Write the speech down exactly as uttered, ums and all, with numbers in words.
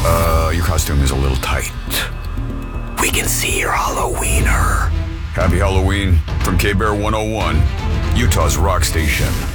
Uh, your costume is a little tight. We can see your Halloweener. Happy Halloween from K-Bear one oh one, Utah's rock station.